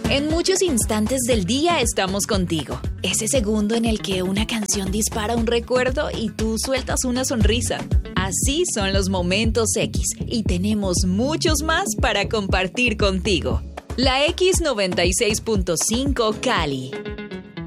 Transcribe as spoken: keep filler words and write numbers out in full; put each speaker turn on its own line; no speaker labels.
En muchos instantes del día estamos contigo. Ese segundo en el que una canción dispara un recuerdo y tú sueltas una sonrisa. Así son los momentos X y tenemos muchos más para compartir contigo. La X noventa y seis punto cinco Cali.